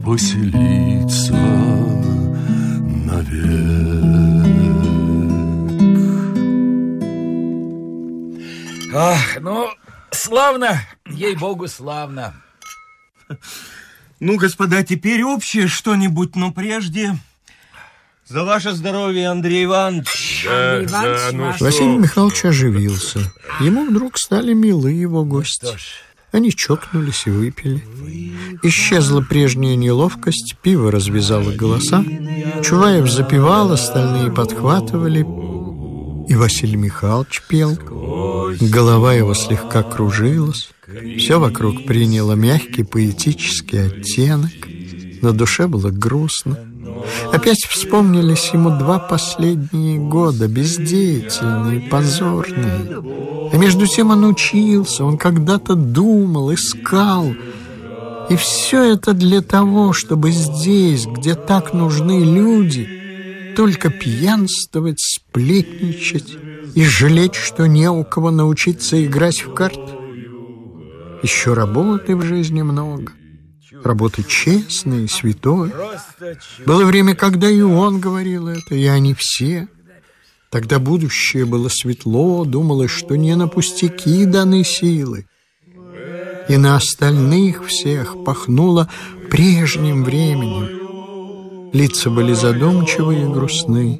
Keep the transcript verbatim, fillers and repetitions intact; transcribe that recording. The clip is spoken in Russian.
поселиться навек. Ах, ну, славно, ей-богу, славно. Ну, господа, теперь общее что-нибудь, но прежде... За ваше здоровье, Андрей Иванович. Да, Андрей Иванович, да, ну ваш... Василий Михайлович оживился. Ему вдруг стали милы его гости. Они чокнулись и выпили. Исчезла прежняя неловкость, пиво развязало голоса. Чуваев запевал, остальные подхватывали. И Василий Михайлович пел. Голова его слегка кружилась. Все вокруг приняло мягкий поэтический оттенок. На душе было грустно. Опять вспомнились ему два последние года, бездеятельные, позорные. А между тем он учился, он когда-то думал, искал. И все это для того, чтобы здесь, где так нужны люди, только пьянствовать, сплетничать и жалеть, что не у кого научиться играть в карты. Еще работы в жизни много. Работы честной, святой. Было время, когда и он говорил это, и они все. Тогда будущее было светло, думалось, что не на пустяки даны силы. И на остальных всех пахнуло прежним временем. Лица были задумчивы и грустны.